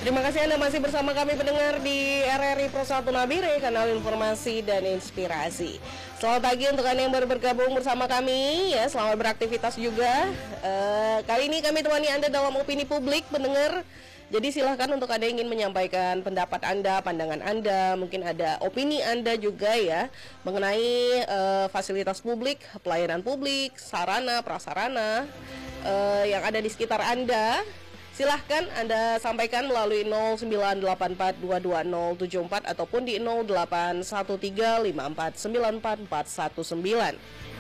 Terima kasih Anda masih bersama kami pendengar di RRI Pro 1 Nabire, kanal informasi dan inspirasi. Selamat pagi untuk Anda yang baru bergabung bersama kami, ya, selamat beraktivitas juga. Kali ini kami temani Anda dalam opini publik pendengar. Jadi silahkan untuk Anda yang ingin menyampaikan pendapat Anda, pandangan Anda, mungkin ada opini Anda juga ya mengenai fasilitas publik, pelayanan publik, sarana, prasarana yang ada di sekitar Anda. Silahkan Anda sampaikan melalui 0984220074 ataupun di 081354944419.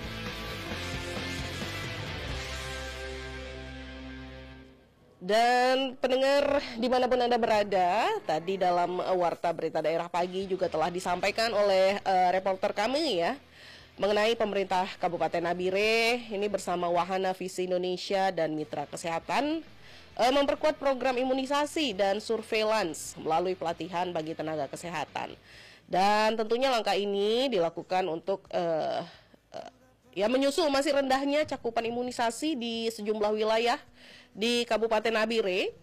Dan pendengar dimanapun Anda berada, tadi dalam Warta Berita Daerah Pagi juga telah disampaikan oleh reporter kami ya, mengenai pemerintah Kabupaten Nabire ini bersama Wahana Visi Indonesia dan Mitra Kesehatan memperkuat program imunisasi dan surveillance melalui pelatihan bagi tenaga kesehatan. Dan tentunya langkah ini dilakukan untuk ya menyusul masih rendahnya cakupan imunisasi di sejumlah wilayah di Kabupaten Nabire.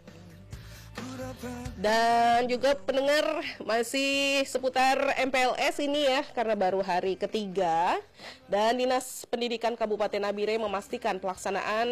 Dan juga pendengar masih seputar MPLS ini ya, karena baru hari ketiga. Dan Dinas Pendidikan Kabupaten Nabire memastikan pelaksanaan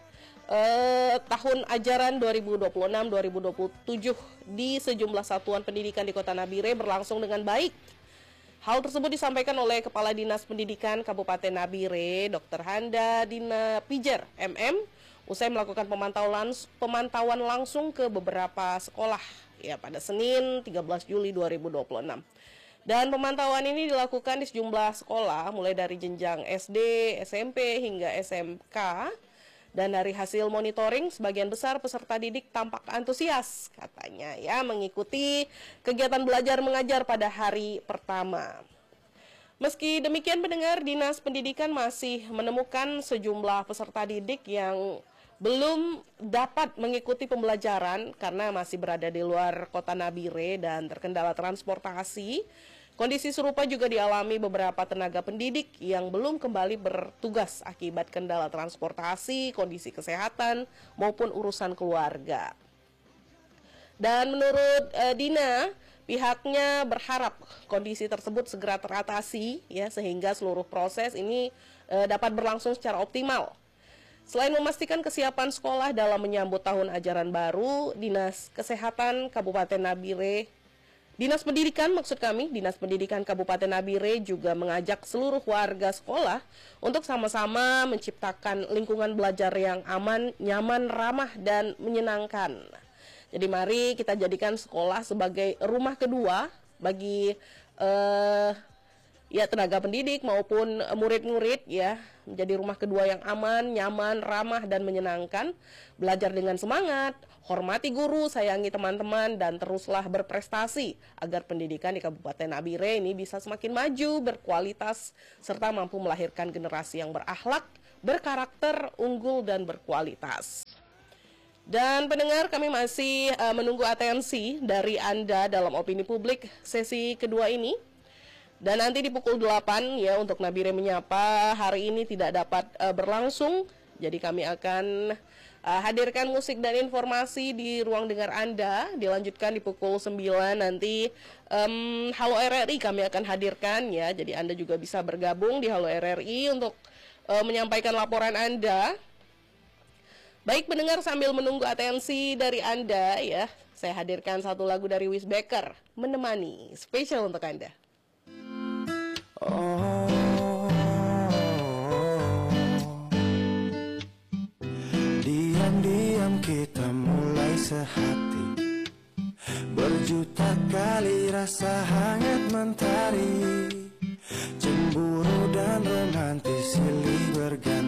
tahun ajaran 2026-2027 di sejumlah satuan pendidikan di Kota Nabire berlangsung dengan baik. Hal tersebut disampaikan oleh Kepala Dinas Pendidikan Kabupaten Nabire, Dr. Handa Dina Pijer, MM, usai melakukan pemantauan langsung ke beberapa sekolah ya pada Senin 13 Juli 2026. Dan pemantauan ini dilakukan di sejumlah sekolah mulai dari jenjang SD, SMP hingga SMK. Dan dari hasil monitoring, sebagian besar peserta didik tampak antusias, katanya ya, mengikuti kegiatan belajar mengajar pada hari pertama. Meski demikian pendengar, Dinas Pendidikan masih menemukan sejumlah peserta didik yang belum dapat mengikuti pembelajaran karena masih berada di luar Kota Nabire dan terkendala transportasi. Kondisi serupa juga dialami beberapa tenaga pendidik yang belum kembali bertugas akibat kendala transportasi, kondisi kesehatan, maupun urusan keluarga. Dan menurut Dina, pihaknya berharap kondisi tersebut segera teratasi ya, sehingga seluruh proses ini dapat berlangsung secara optimal. Selain memastikan kesiapan sekolah dalam menyambut tahun ajaran baru, Dinas Kesehatan Kabupaten Nabire, Dinas Pendidikan Dinas Pendidikan Kabupaten Nabire juga mengajak seluruh warga sekolah untuk sama-sama menciptakan lingkungan belajar yang aman, nyaman, ramah, dan menyenangkan. Jadi mari kita jadikan sekolah sebagai rumah kedua bagi ya tenaga pendidik maupun murid-murid ya, menjadi rumah kedua yang aman, nyaman, ramah, dan menyenangkan. Belajar dengan semangat, hormati guru, sayangi teman-teman, dan teruslah berprestasi agar pendidikan di Kabupaten Nabire ini bisa semakin maju, berkualitas, serta mampu melahirkan generasi yang berakhlak, berkarakter, unggul, dan berkualitas. Dan pendengar, kami masih menunggu atensi dari Anda dalam opini publik sesi kedua ini. Dan nanti di pukul 8 ya untuk Nabire Menyapa hari ini tidak dapat berlangsung. Jadi kami akan hadirkan musik dan informasi di ruang dengar Anda. Dilanjutkan di pukul 9 nanti Halo RRI kami akan hadirkan ya. Jadi Anda juga bisa bergabung di Halo RRI untuk menyampaikan laporan Anda. Baik pendengar, sambil menunggu atensi dari Anda ya, saya hadirkan satu lagu dari Wis Becker, Menemani, spesial untuk Anda. Diam-diam kita mulai sehati, berjuta kali rasa hangat mentari, cemburu dan romantis silih berganti.